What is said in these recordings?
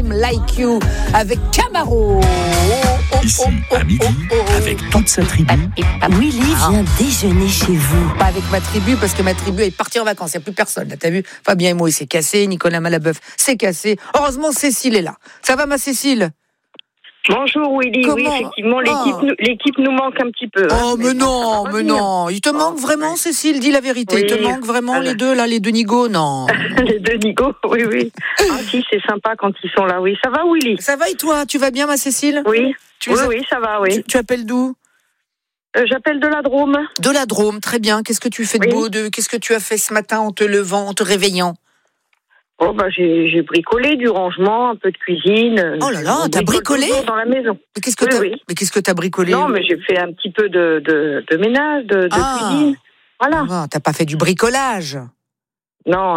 Time Like You avec Camaro. Ici, à midi, avec toute sa tribu, Willy vient déjeuner chez vous. Pas avec ma tribu, parce que ma tribu est partie en vacances. Il n'y a plus personne. Là, t'as vu, Fabien et moi, il s'est cassé. Nicolas Malabeuf s'est cassé. Heureusement, Cécile est là. Ça va, ma Cécile? Bonjour Willy, oui, effectivement, l'équipe nous manque un petit peu. Oh, mais non. Il te manque vraiment, Cécile? Dis la vérité. Oui. Il te manque vraiment les deux Nigo? Non. Les deux Nico, oui. Ah si, c'est sympa quand ils sont là, oui. Ça va Willy? Ça va et toi? Tu vas bien, ma Cécile? Oui, ça va, oui. Tu appelles d'où? J'appelle de la Drôme. De la Drôme, très bien. Qu'est-ce que tu fais de beau? Qu'est-ce que tu as fait ce matin en te levant, en te réveillant? Oh j'ai bricolé du rangement, un peu de cuisine. Oh là là, t'as bricolé dans la maison. Mais qu'est-ce que t'as bricolé? Non, mais j'ai fait un petit peu de ménage, de cuisine. Voilà. Ah, t'as pas fait du bricolage? Non.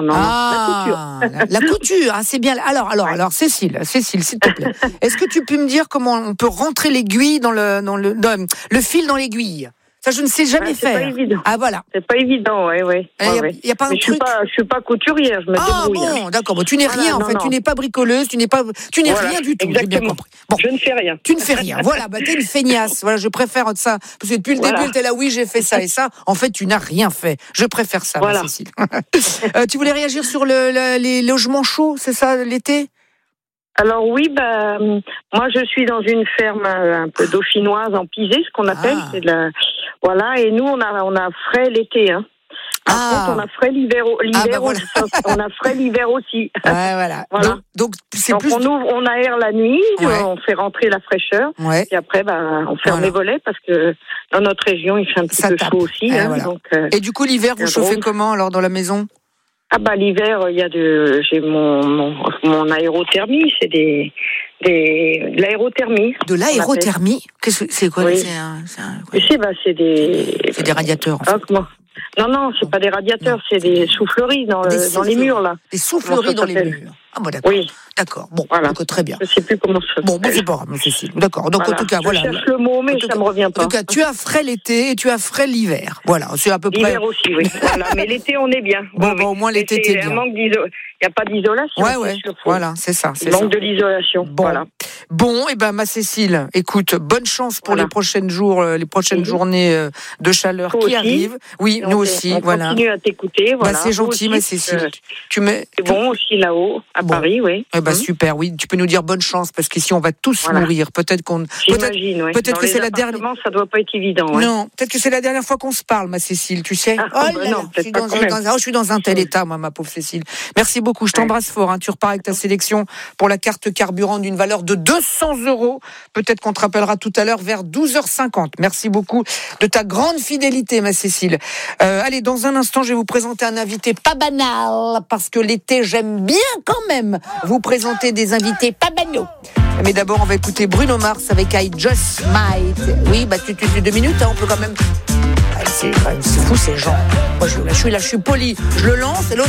La couture, c'est bien. Alors, Cécile, s'il te plaît. Est-ce que tu peux me dire comment on peut rentrer l'aiguille dans le fil dans l'aiguille? Ça, je ne sais jamais faire. C'est pas évident. Ah, voilà. C'est pas évident, oui. Il y a pas un truc. Je suis pas couturière, je me débrouille. Ah bon, d'accord. Bon, tu n'es rien, en fait. Tu n'es pas bricoleuse, tu n'es rien du tout. Exactement. J'ai bien compris. Bon. Je ne fais rien. Tu ne fais rien. Voilà, t'es une feignasse. Voilà, je préfère ça. Parce que depuis le début, t'es là, oui, j'ai fait ça et ça. En fait, tu n'as rien fait. Je préfère ça, Cécile. Tu voulais réagir sur les logements chauds, c'est ça, l'été? Alors oui, moi je suis dans une ferme un peu dauphinoise en pisé, ce qu'on appelle, voilà, et nous on a frais l'été, hein. Par contre, on a frais l'hiver, voilà. On a frais l'hiver aussi. Ouais, voilà. Donc plus. On aère la nuit, on fait rentrer la fraîcheur, et après, on ferme les volets parce que dans notre région, il fait un petit peu chaud aussi. Voilà. Donc, et du coup, l'hiver, vous chauffez comment alors dans la maison? L'hiver, j'ai mon aérothermie, c'est de l'aérothermie. De l'aérothermie? C'est quoi? C'est des radiateurs, en fait. Comment? Non, c'est pas des radiateurs, c'est des souffleries dans les murs, là. Des souffleries dans les murs. Ah bon, d'accord. Oui. D'accord. Bon, voilà. Donc, très bien. Je sais plus comment ça. Bon, c'est pas grave, Cécile. D'accord. Donc, en tout cas, voilà. Je cherche le mot, mais ça me revient pas. En tout cas, tu as frais l'été et tu as frais l'hiver. Voilà, c'est à peu près. L'hiver aussi, oui. Voilà. Mais l'été, on est bien. Bon, au moins l'été, t'es bien. Il n'y a pas d'isolation. Ouais. Voilà, c'est ça. Il manque de l'isolation. Bon. Voilà. Bon, ma Cécile, écoute, bonne chance pour les prochains jours, les prochaines journées de chaleur qui arrivent. Oui, nous aussi. On continue à t'écouter. Voilà. C'est gentil, ma Cécile. C'est bon aussi là-haut, à Paris, oui. Super, oui. Tu peux nous dire bonne chance parce qu'ici on va tous mourir. Peut-être Peut-être que c'est la dernière. Ça doit pas être évident. Non, peut-être que c'est la dernière fois qu'on se parle, ma Cécile. Tu sais. Je suis dans un tel état, moi, ma pauvre Cécile. Merci beaucoup. Je t'embrasse fort. Hein. Tu repars avec ta sélection pour la carte carburant d'une valeur de 200 €. Peut-être qu'on te rappellera tout à l'heure vers 12h50. Merci beaucoup de ta grande fidélité, ma Cécile. Allez, dans un instant, je vais vous présenter un invité pas banal parce que l'été, j'aime bien quand même vous présenter des invités pas banaux. Mais d'abord, on va écouter Bruno Mars avec I Just Might. Oui, tu 2 minutes, hein, on peut quand même. C'est fou ces gens. Moi, je suis poli. Je le lance et l'autre.